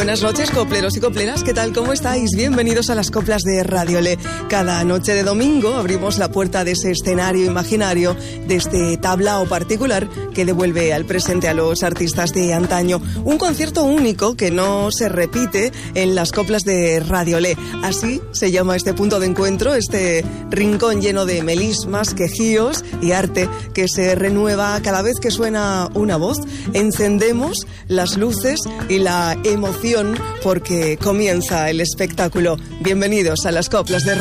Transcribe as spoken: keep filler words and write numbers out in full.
Buenas noches, copleros y copleras, ¿qué tal? ¿Cómo estáis? Bienvenidos a las coplas de Radio Le. Cada noche de domingo abrimos la puerta de ese escenario imaginario, de este tablao particular que devuelve al presente a los artistas de antaño. Un concierto único que no se repite en las coplas de Radio Le. Así se llama este punto de encuentro, este rincón lleno de melismas, quejíos y arte que se renueva cada vez que suena una voz. Encendemos las luces y la emoción porque comienza el espectáculo. Bienvenidos a las coplas de Radio Le.